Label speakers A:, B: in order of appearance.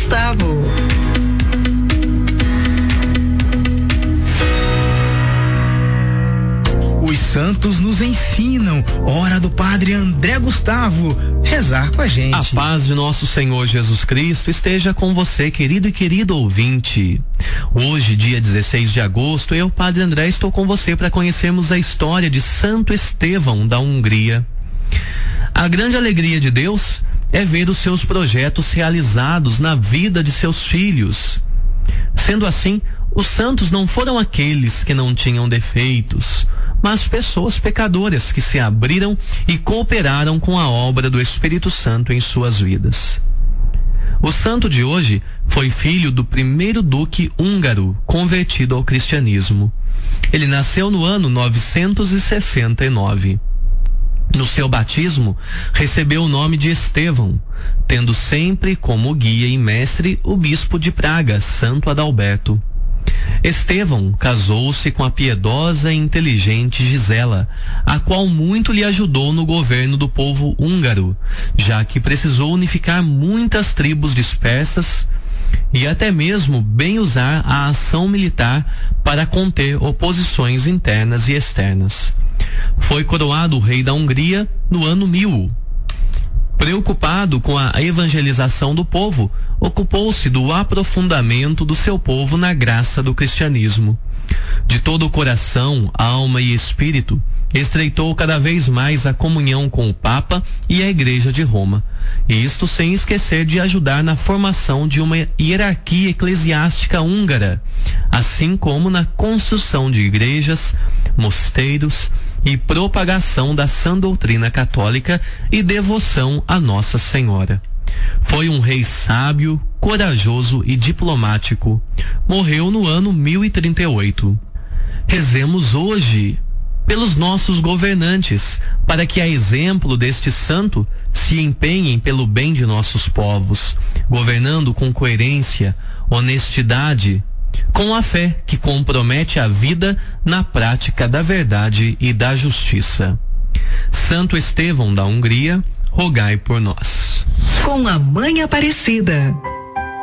A: Gustavo.
B: Os santos nos ensinam. Hora do Padre André Gustavo rezar com a gente.
C: A paz de nosso Senhor Jesus Cristo esteja com você, querido e querido ouvinte. Hoje, dia 16 de agosto, eu, Padre André, estou com você para conhecermos a história de Santo Estevão da Hungria. A grande alegria de Deus é ver os seus projetos realizados na vida de seus filhos. Sendo assim, os santos não foram aqueles que não tinham defeitos, mas pessoas pecadoras que se abriram e cooperaram com a obra do Espírito Santo em suas vidas. O santo de hoje foi filho do primeiro duque húngaro convertido ao cristianismo. Ele nasceu no ano 969. No seu batismo, recebeu o nome de Estevão, tendo sempre como guia e mestre o bispo de Praga, Santo Adalberto. Estevão casou-se com a piedosa e inteligente Gisela, a qual muito lhe ajudou no governo do povo húngaro, já que precisou unificar muitas tribos dispersas e até mesmo bem usar a ação militar para conter oposições internas e externas. Foi coroado rei da Hungria no ano 1000. Preocupado com a evangelização do povo, ocupou-se do aprofundamento do seu povo na graça do cristianismo. De todo o coração, alma e espírito, estreitou cada vez mais a comunhão com o Papa e a Igreja de Roma, e isto sem esquecer de ajudar na formação de uma hierarquia eclesiástica húngara, assim como na construção de igrejas, mosteiros e propagação da sã doutrina católica e devoção a Nossa Senhora. Foi um rei sábio, corajoso e diplomático. Morreu no ano 1038. Rezemos hoje pelos nossos governantes, para que, a exemplo deste santo, se empenhem pelo bem de nossos povos, governando com coerência, honestidade, com a fé que compromete a vida na prática da verdade e da justiça. Santo Estevão da Hungria, rogai por nós.
A: Com a Mãe Aparecida.